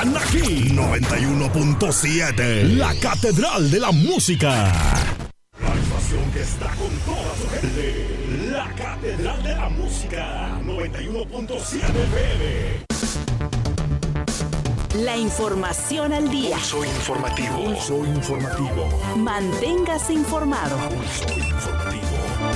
están aquí. 91.7, la Catedral de la Música. La estación que está con toda su gente. La Catedral de la Música. 91.7 FM. La información al día. Pulso informativo. Pulso informativo. Manténgase informado. Pulso informativo.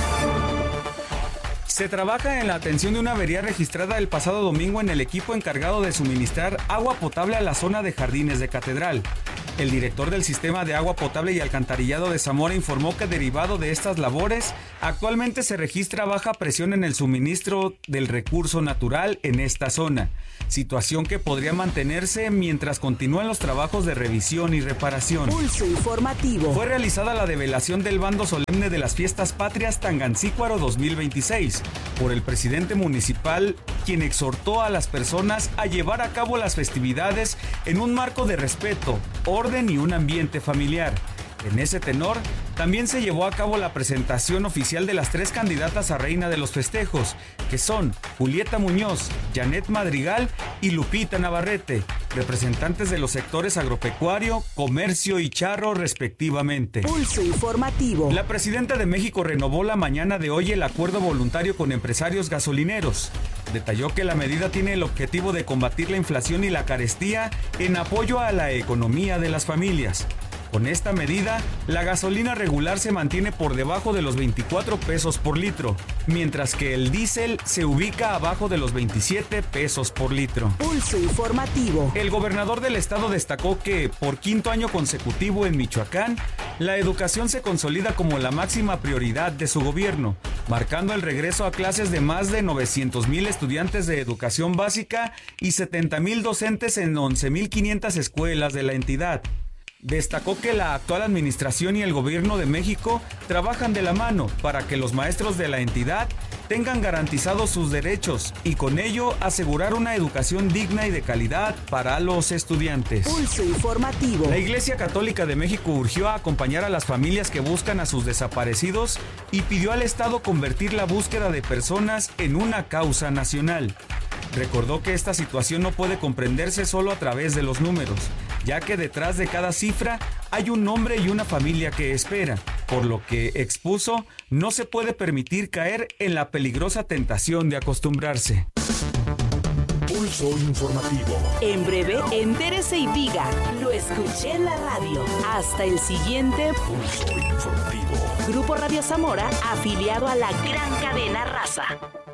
Se trabaja en la atención de una avería registrada el pasado domingo en el equipo encargado de suministrar agua potable a la zona de Jardines de Catedral. El director del Sistema de Agua Potable y Alcantarillado de Zamora informó que derivado de estas labores, actualmente se registra baja presión en el suministro del recurso natural en esta zona, situación que podría mantenerse mientras continúan los trabajos de revisión y reparación. Pulso informativo. Fue realizada la develación del bando solemne de las Fiestas Patrias Tangancícuaro 2026 por el presidente municipal, quien exhortó a las personas a llevar a cabo las festividades en un marco de respeto, orden y un ambiente familiar. En ese tenor, también se llevó a cabo la presentación oficial de las 3 candidatas a reina de los festejos, que son Julieta Muñoz, Janet Madrigal y Lupita Navarrete, representantes de los sectores agropecuario, comercio y charro respectivamente. Pulso informativo. La presidenta de México renovó la mañana de hoy el acuerdo voluntario con empresarios gasolineros. Detalló que la medida tiene el objetivo de combatir la inflación y la carestía en apoyo a la economía de las familias. Con esta medida, la gasolina regular se mantiene por debajo de los 24 pesos por litro, mientras que el diésel se ubica abajo de los 27 pesos por litro. Pulso informativo. El gobernador del estado destacó que, por 5º año consecutivo en Michoacán, la educación se consolida como la máxima prioridad de su gobierno, marcando el regreso a clases de más de 900,000 estudiantes de educación básica y 70,000 docentes en 11,500 escuelas de la entidad. Destacó que la actual administración y el gobierno de México trabajan de la mano para que los maestros de la entidad tengan garantizados sus derechos y con ello asegurar una educación digna y de calidad para los estudiantes. Pulso informativo. La Iglesia Católica de México urgió a acompañar a las familias que buscan a sus desaparecidos y pidió al Estado convertir la búsqueda de personas en una causa nacional. Recordó que esta situación no puede comprenderse solo a través de los números, ya que detrás de cada cifra hay un nombre y una familia que espera, por lo que expuso no se puede permitir caer en la peligrosa tentación de acostumbrarse. Pulso informativo. En breve, entérese y diga, lo escuché en la radio. Hasta el siguiente Pulso informativo. Grupo Radio Zamora, afiliado a la gran cadena Raza.